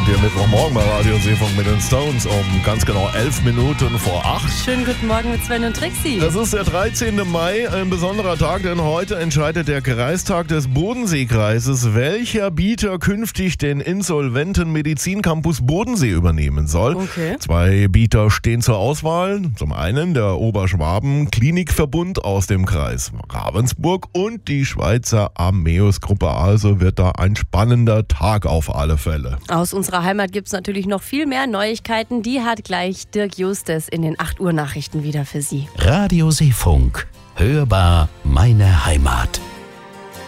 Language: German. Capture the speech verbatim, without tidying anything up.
hier Mittwochmorgen bei Radio Seefunk mit den Stones um ganz genau elf Minuten vor acht. Schönen guten Morgen mit Sven und Trixie. Es ist der dreizehnte Mai, ein besonderer Tag, denn heute entscheidet der Kreistag des Bodenseekreises, welcher Bieter künftig den insolventen Medizincampus Bodensee übernehmen soll. Okay. Zwei Bieter stehen zur Auswahl. Zum einen der Oberschwaben Klinikverbund aus dem Kreis Ravensburg und die Schweizer Ameus-Gruppe. Also wird da ein spannender Tag auf alle Fälle. Aus unserer Heimat gibt es natürlich noch viel mehr Neuigkeiten. Die hat gleich Dirk Justes in den acht Uhr Nachrichten wieder für Sie. Radio Seefunk. Hörbar meine Heimat.